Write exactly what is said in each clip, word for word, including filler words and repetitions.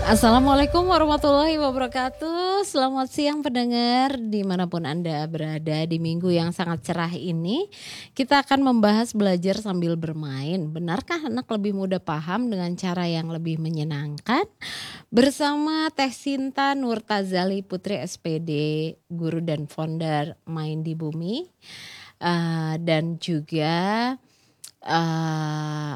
Assalamualaikum warahmatullahi wabarakatuh. Selamat siang pendengar dimanapun Anda berada di minggu yang sangat cerah ini. Kita akan membahas belajar sambil bermain. Benarkah anak lebih mudah paham dengan cara yang lebih menyenangkan? Bersama Teh Sinta Nurtazali Putri S P D, guru dan founder Main di Bumi. Uh, dan juga uh,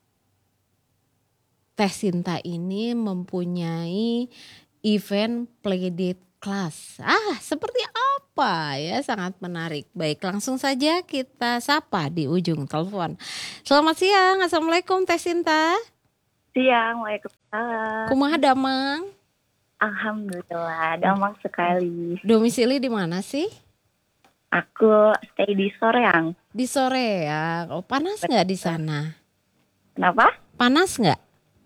Teh Sinta ini mempunyai event Playdate Class. Ah, seperti apa ya? Sangat menarik. Baik, langsung saja kita sapa di ujung telepon. Selamat siang, Assalamualaikum Teh Sinta. Siang, waalaikumsalam. Kumaha damang? Alhamdulillah, damang sekali. Domisili di mana sih? Aku stay di Soreang. Di Soreang. Oh, panas nggak di sana? Kenapa? Panas nggak?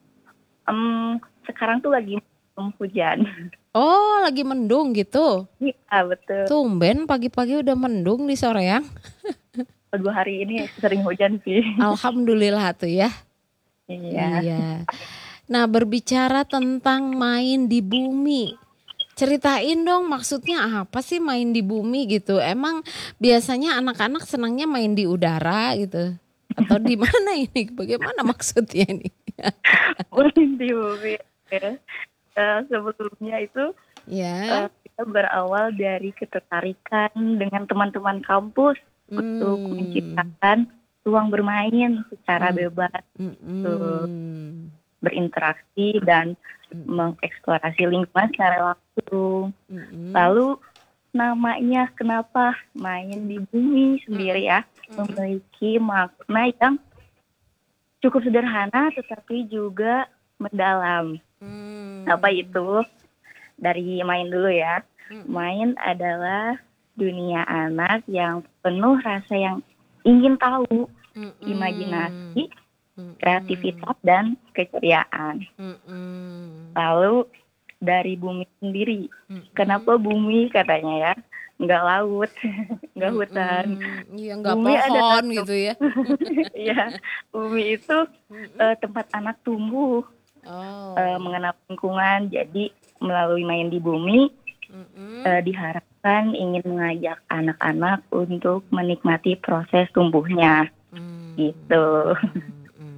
Um, sekarang tuh lagi hujan. Oh, lagi mendung gitu? Iya, betul. Tumben pagi-pagi udah mendung di Soreang. Dua hari ini sering hujan sih. Alhamdulillah tuh ya. Iya. Iya. Nah, berbicara tentang main di bumi. Ceritain dong maksudnya apa sih main di bumi gitu. Emang biasanya anak-anak senangnya main di udara gitu. Atau di mana ini? Bagaimana maksudnya ini? Main di bumi. Ya. Uh, sebelumnya itu ya. uh, kita berawal dari ketertarikan dengan teman-teman kampus hmm. untuk menciptakan ruang bermain secara hmm. bebas, hmm. untuk berinteraksi dan hmm. mengeksplorasi lingkungan secara langsung. Hmm. Lalu namanya kenapa main di bumi sendiri ya, hmm. memiliki makna yang cukup sederhana tetapi juga mendalam. Hmm. Apa itu? Dari main dulu ya. Hmm. Main adalah dunia anak yang penuh rasa yang ingin tahu, hmm. imajinasi, hmm. kreativitas dan keceriaan. Hmm. Lalu dari bumi sendiri. Hmm. Kenapa bumi katanya ya? Nggak laut, nggak hutan. Iya, nggak pohon ada gitu ya. Iya, bumi itu uh, tempat anak tumbuh, oh. uh, mengenal lingkungan. Jadi melalui main di bumi, mm-hmm. uh, diharapkan ingin mengajak anak-anak untuk menikmati proses tumbuhnya, mm-hmm. gitu. Mm-hmm.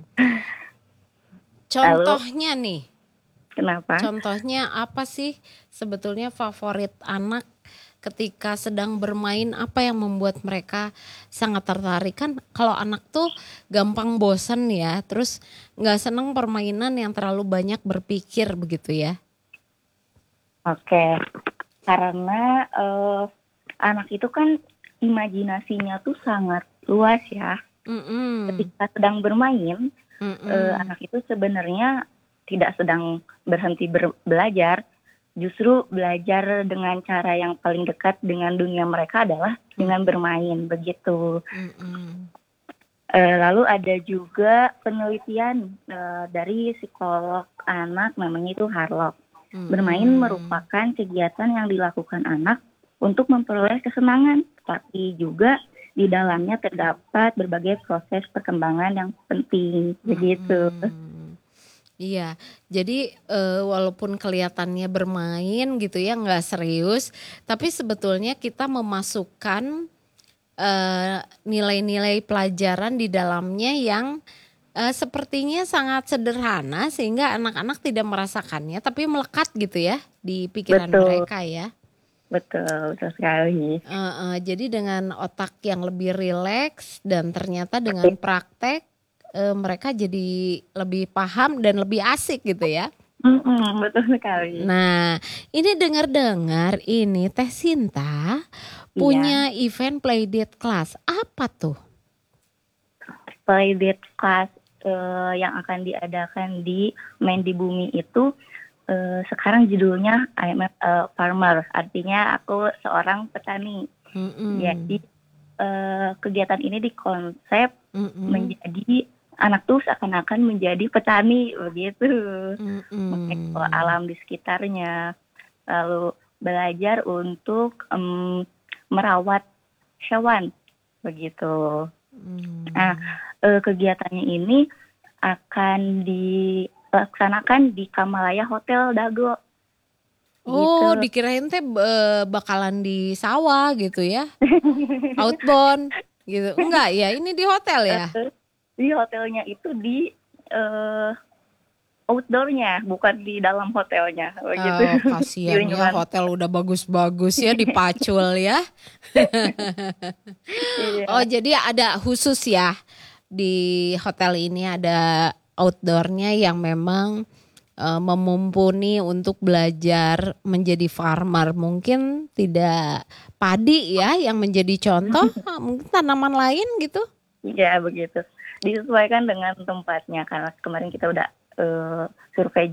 Contohnya Lalu, nih, kenapa? Contohnya apa sih sebetulnya favorit anak? Ketika sedang bermain, apa yang membuat mereka sangat tertarik? Kan kalau anak tuh gampang bosan ya, terus gak seneng permainan yang terlalu banyak berpikir begitu ya. Oke, karena uh, anak itu kan imajinasinya tuh sangat luas ya. Mm-mm. Ketika sedang bermain, uh, anak itu sebenarnya tidak sedang berhenti ber- belajar, justru belajar dengan cara yang paling dekat dengan dunia mereka adalah hmm. dengan bermain begitu. Hmm. Uh, lalu ada juga penelitian uh, dari psikolog anak namanya itu Harlock. Hmm. Bermain merupakan kegiatan yang dilakukan anak untuk memperoleh kesenangan, tapi juga di dalamnya terdapat berbagai proses perkembangan yang penting begitu. Hmm. Iya, jadi e, walaupun kelihatannya bermain gitu ya, nggak serius, tapi sebetulnya kita memasukkan e, nilai-nilai pelajaran di dalamnya yang e, sepertinya sangat sederhana sehingga anak-anak tidak merasakannya, tapi melekat gitu ya di pikiran betul. mereka ya. Betul, betul sekali. E, e, jadi dengan otak yang lebih rileks dan ternyata dengan praktek E, mereka jadi lebih paham dan lebih asik gitu ya. Mm-mm, betul sekali. Nah, ini dengar-dengar ini Teh Sinta punya iya. event Playdate Class. Apa tuh? Playdate Class uh, yang akan diadakan di Main di Bumi itu uh, sekarang judulnya I am a farmer. Artinya aku seorang petani. Mm-mm. Jadi uh, kegiatan ini dikonsep Mm-mm. menjadi anak tuh seakan-akan menjadi petani begitu, mengeksplor alam di sekitarnya, lalu belajar untuk um, merawat hewan begitu. Mm. Nah, eh, kegiatannya ini akan di laksanakan di Kamalaya Hotel Dago. Oh, Gitu. dikirain teh eh, bakalan di sawah gitu ya. Outbound gitu. Enggak ya, ini di hotel ya. Di hotelnya itu di uh, outdoornya, bukan di dalam hotelnya. Begitu. Oh, kasihan ya, hotel udah bagus-bagus ya dipacul ya. Iya. Oh, jadi ada khusus ya di hotel ini, ada outdoornya yang memang uh, memumpuni untuk belajar menjadi farmer. Mungkin tidak padi ya yang menjadi contoh, mungkin tanaman lain gitu. Iya begitu. Disesuaikan dengan tempatnya, karena kemarin kita udah uh, survei